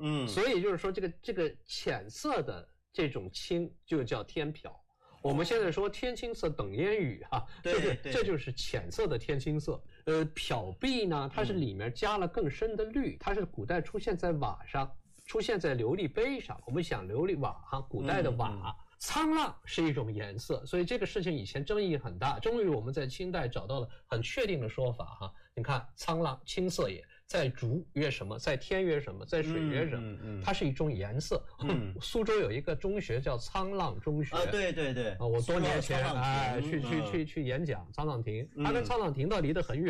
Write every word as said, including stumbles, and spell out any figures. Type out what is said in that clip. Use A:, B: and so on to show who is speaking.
A: 嗯，
B: 所以就是说这个这个浅色的这种青就叫天漂。我们现在说天青色等烟雨哈、啊，
A: 对
B: 就是
A: 对
B: 这就是浅色的天青色。呃，漂碧呢，它是里面加了更深的绿，它是古代出现在瓦上，出现在琉璃杯上。我们想琉璃瓦哈，古代的瓦。嗯嗯沧浪是一种颜色，所以这个事情以前争议很大，终于我们在清代找到了很确定的说法哈。你看沧浪青色也，在竹曰什么，在天曰什么，在水曰什么，嗯嗯嗯、它是一种颜色。嗯、苏州有一个中学叫沧浪中学
A: 啊，对对对，
B: 啊，我多年前哎去去去去演讲，沧浪亭，它跟沧浪亭倒离得很远。